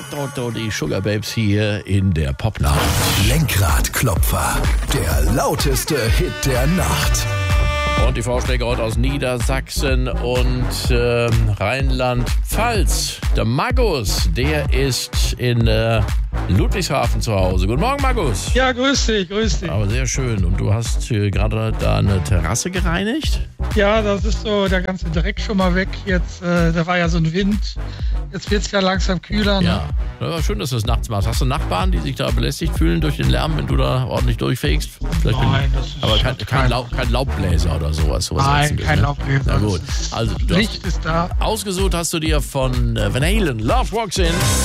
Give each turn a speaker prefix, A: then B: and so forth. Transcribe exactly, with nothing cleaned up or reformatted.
A: Die Sugar Babes hier in der Popnacht.
B: Lenkradklopfer, der lauteste Hit der Nacht.
A: Und die Vorschläge heute aus Niedersachsen und äh, Rheinland-Pfalz. Der Magus, der ist in äh, Ludwigshafen zu Hause. Guten Morgen, Magus.
C: Ja, grüß dich, grüß dich.
A: Aber sehr schön. Und du hast äh, gerade da eine Terrasse gereinigt?
C: Ja, das ist so der ganze Dreck schon mal weg. Jetzt, äh, da war ja so ein Wind. Jetzt wird es ja langsam kühler. Ne?
A: Ja. Ja, schön, dass du das nachts machst. Hast du Nachbarn, die sich da belästigt fühlen durch den Lärm, wenn du da ordentlich durchfegst? Vielleicht
C: Nein,
A: bin,
C: das ist
A: aber kein, kein, Laub, kein Laubbläser oder sowas. sowas
C: Nein,
A: Ätzendes,
C: kein
A: ne?
C: Laubbläser.
A: Na gut. Also, du
C: Licht
A: hast,
C: ist da.
A: ausgesucht hast du dir von äh, Van Halen Love Walks In.